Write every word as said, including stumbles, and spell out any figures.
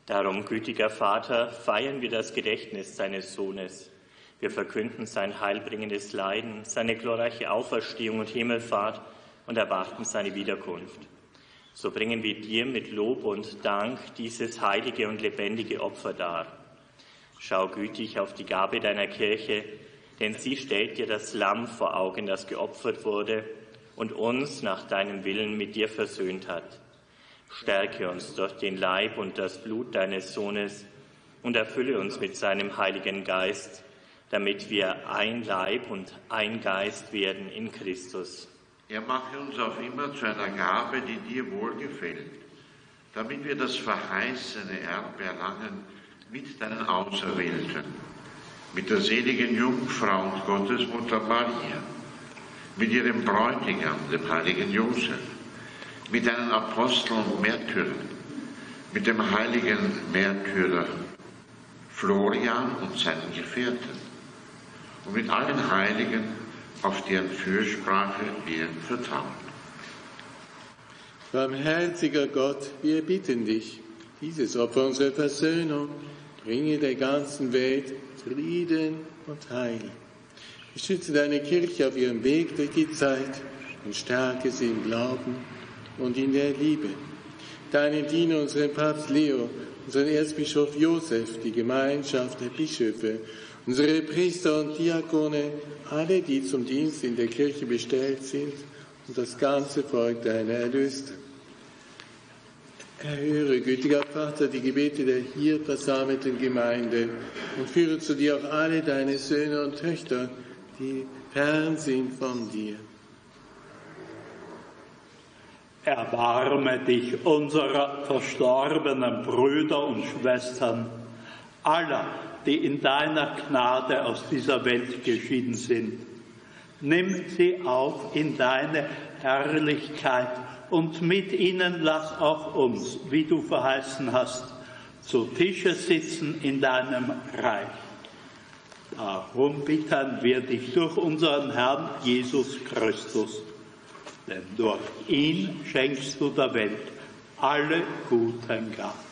Darum, gütiger Vater, feiern wir das Gedächtnis seines Sohnes. Wir verkünden sein heilbringendes Leiden, seine glorreiche Auferstehung und Himmelfahrt und erwarten seine Wiederkunft. So bringen wir dir mit Lob und Dank dieses heilige und lebendige Opfer dar. Schau gütig auf die Gabe deiner Kirche, denn sie stellt dir das Lamm vor Augen, das geopfert wurde und uns nach deinem Willen mit dir versöhnt hat. Stärke uns durch den Leib und das Blut deines Sohnes und erfülle uns mit seinem Heiligen Geist, damit wir ein Leib und ein Geist werden in Christus. Er mache uns auf immer zu einer Gabe, die dir wohlgefällt, damit wir das verheißene Erbe erlangen mit deinen Auserwählten, mit der seligen Jungfrau und Gottesmutter Maria, mit ihrem Bräutigam, dem heiligen Josef, mit deinen Aposteln und Märtyrern, mit dem heiligen Märtyrer Florian und seinen Gefährten und mit allen Heiligen, auf deren Fürsprache wir vertrauen. Barmherziger Gott, wir bitten dich, dieses Opfer unserer Versöhnung bringe der ganzen Welt Frieden und Heil. Beschütze deine Kirche auf ihrem Weg durch die Zeit und stärke sie im Glauben und in der Liebe. Deinen Diener, unseren Papst Leo, unseren Erzbischof Josef, die Gemeinschaft der Bischöfe, unsere Priester und Diakone, alle, die zum Dienst in der Kirche bestellt sind und das ganze Volk deiner Erlösten. Erhöre, gütiger Vater, die Gebete der hier versammelten Gemeinde und führe zu dir auch alle deine Söhne und Töchter, die fern sind von dir. Erbarme dich unserer verstorbenen Brüder und Schwestern, aller, die in deiner Gnade aus dieser Welt geschieden sind. Nimm sie auf in deine Herrlichkeit und mit ihnen lass auch uns, wie du verheißen hast, zu Tische sitzen in deinem Reich. Darum bitten wir dich durch unseren Herrn Jesus Christus, denn durch ihn schenkst du der Welt alle guten Gaben.